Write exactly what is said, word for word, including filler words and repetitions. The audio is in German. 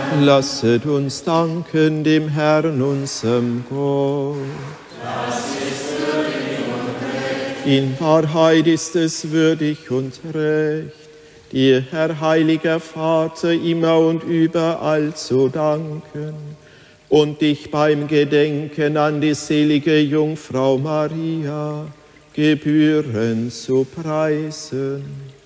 Lasset uns danken dem Herrn, unserem Gott. In Wahrheit ist es würdig und recht, dir, Herr heiliger Vater, immer und überall zu danken und dich beim Gedenken an die selige Jungfrau Maria gebührend zu preisen.